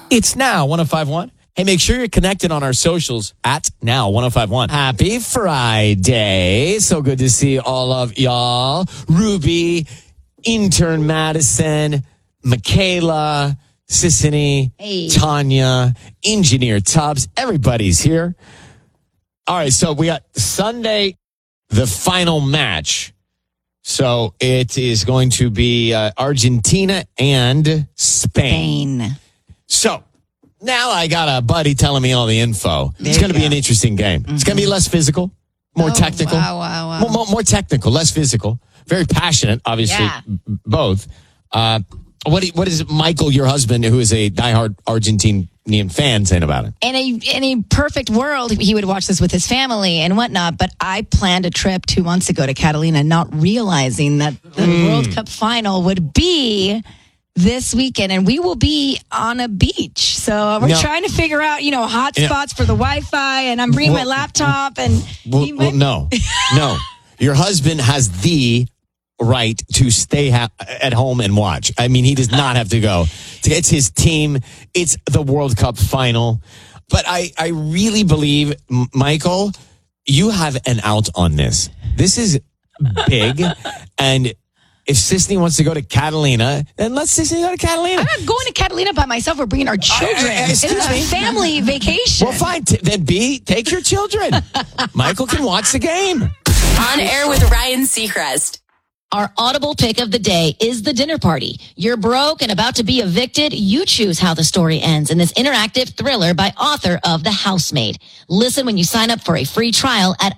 It's Now 105.1. Hey, make sure you're connected on our socials at Now 105.1. Happy Friday. So good to see all of y'all. Ruby, intern Madison, Michaela, Sissany, Tanya, engineer Tubbs. Everybody's here. All right, so we got Sunday, the final match. So it is going to be Argentina and Spain. So now I got a buddy telling me all the info. It's going to be an interesting game. Mm-hmm. It's going to be less physical, more technical. Wow. More technical, less physical. Very passionate, obviously, both. What is Michael, your husband, who is a diehard Argentinian fan, saying about it? In a perfect world, he would watch this with his family and whatnot, but I planned a trip 2 months ago to Catalina, not realizing that the World Cup final would be this weekend, and we will be on a beach. So we're trying to figure out, hot spots for the Wi-Fi, and I'm bringing my laptop. And no. Your husband has the right to stay at home and watch. I mean, he does not have to go. It's his team. It's the World Cup final. But I really believe, Michael, you have an out on this. This is big. And if Sissany wants to go to Catalina, then let Sissany go to Catalina. I'm not going to Catalina by myself. We're bringing our children. It's a family vacation. Well, fine. Then take your children. Michael can watch the game. On Air with Ryan Seacrest. Our audible pick of the day is The Dinner Party. You're broke and about to be evicted. You choose how the story ends in this interactive thriller by author of The Housemaid. Listen when you sign up for a free trial at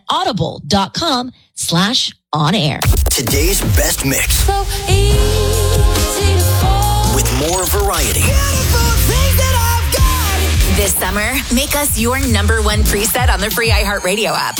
audible.com/onair. Today's best mix. So easy to fall. With more variety. This summer, make us your #1 preset on the free iHeartRadio app.